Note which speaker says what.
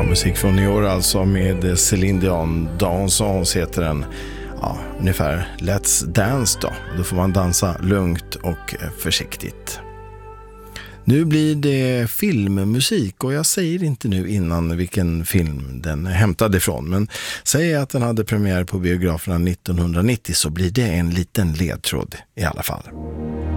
Speaker 1: musik från i år alltså med Céline Dion. Dansons heter den. Ja, ungefär Let's Dance då. Då får man dansa lugnt och försiktigt. Nu blir det filmmusik och jag säger inte nu innan vilken film den är hämtad ifrån. Men säger jag att den hade premiär på biograferna 1990 så blir det en liten ledtråd i alla fall.